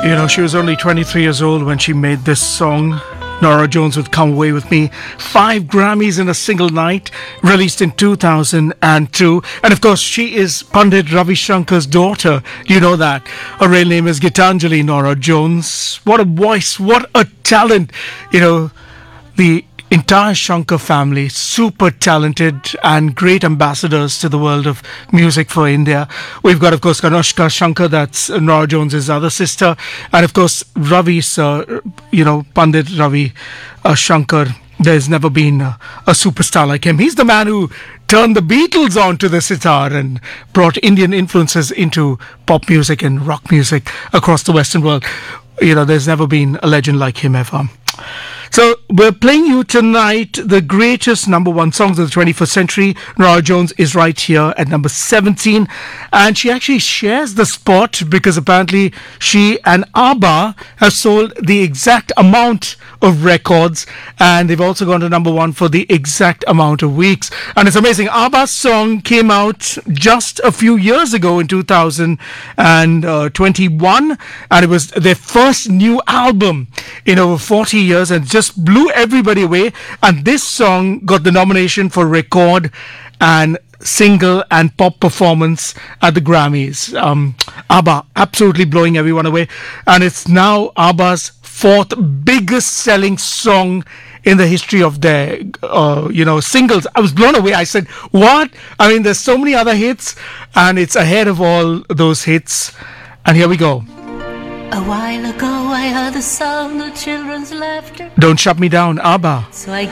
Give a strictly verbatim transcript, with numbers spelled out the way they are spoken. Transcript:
You know, she was only twenty-three years old when she made this song. Norah Jones with Come Away With Me. Five Grammys in a single night, released in two thousand two. And of course, she is Pandit Ravi Shankar's daughter. You know that. Her real name is Gitanjali Norah Jones. What a voice, what a talent. You know, the entire Shankar family, super talented and great ambassadors to the world of music for India. We've got, of course, Kanushka Shankar, that's Norah Jones's other sister, and of course, Ravi's, uh, you know, Pandit Ravi uh, Shankar. There's never been a, a superstar like him. He's the man who turned the Beatles onto the sitar and brought Indian influences into pop music and rock music across the Western world. You know, there's never been a legend like him ever. So we're playing you tonight the greatest number one songs of the twenty-first century. Norah Jones is right here at number seventeen, and she actually shares the spot because apparently she and ABBA have sold the exact amount of records, and they've also gone to number one for the exact amount of weeks. And it's amazing. ABBA's song came out just a few years ago in two thousand twenty-one, and it was their first new album in over forty years, and just blew everybody away. And this song got the nomination for record and single and pop performance at the Grammys. Um, ABBA absolutely blowing everyone away, and it's now ABBA's fourth biggest selling song in the history of their, uh, you know, singles. I was blown away. I said, what? I mean, there's so many other hits, and it's ahead of all those hits. And here we go. A while ago I heard the sound of children's laughter. Don't Shut Me Down, ABBA. So I